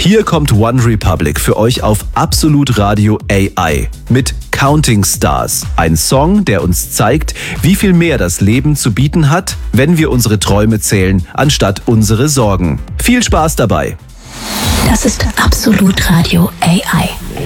Hier kommt One Republic für euch auf Absolut Radio AI mit Counting Stars. Ein Song, der uns zeigt, wie viel mehr das Leben zu bieten hat, wenn wir unsere Träume zählen, anstatt unsere Sorgen. Viel Spaß dabei! Das ist Absolut Radio AI.